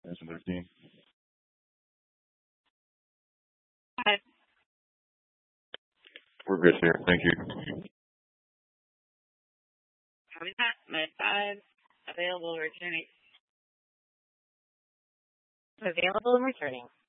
Answer 13. Hi. We're good here. Thank you. My 5, available returning. Available and returning.